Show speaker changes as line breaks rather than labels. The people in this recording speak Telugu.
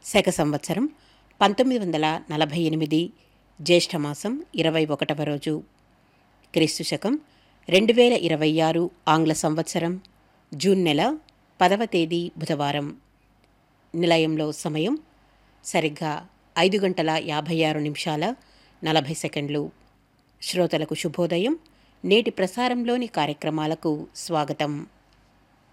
శక సంవత్సరం 1948 జ్యేష్ఠమాసం 21వ రోజు, క్రీస్తు శకం 2026 ఆంగ్ల సంవత్సరం జూన్ నెల 10వ తేదీ బుధవారం. నిలయంలో సమయం సరిగ్గా 5:56 శ్రోతలకు శుభోదయం. నేటి ప్రసారంలోని కార్యక్రమాలకు స్వాగతం.